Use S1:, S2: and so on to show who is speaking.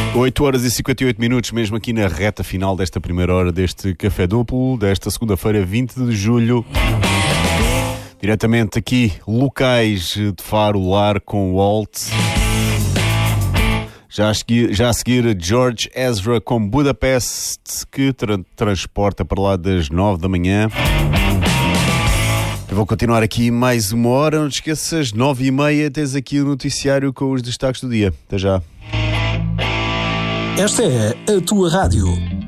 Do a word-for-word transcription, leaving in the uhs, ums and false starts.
S1: oito horas e cinquenta e oito minutos, mesmo aqui na reta final desta primeira hora deste Café Duplo, desta segunda-feira, vinte de julho. Diretamente aqui, locais de Faro, Lar com Walt. Já a seguir, já a seguir George Ezra com Budapest, que tra- transporta para lá das nove da manhã. Eu vou continuar aqui mais uma hora. Não te esqueças, nove e meia tens aqui o noticiário com os destaques do dia. Até já.
S2: Esta é a tua rádio.